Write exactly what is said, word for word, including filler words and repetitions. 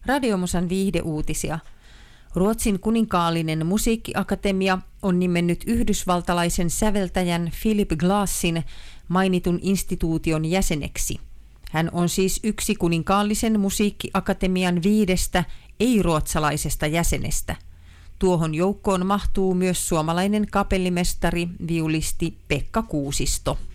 Radiomusan viihdeuutisia. Ruotsin kuninkaallinen musiikkiakatemia on nimennyt yhdysvaltalaisen säveltäjän Philip Glassin mainitun instituution jäseneksi. Hän on siis yksi kuninkaallisen musiikkiakatemian viidestä ei-ruotsalaisesta jäsenestä. Tuohon joukkoon mahtuu myös suomalainen kapellimestari, viulisti Pekka Kuusisto.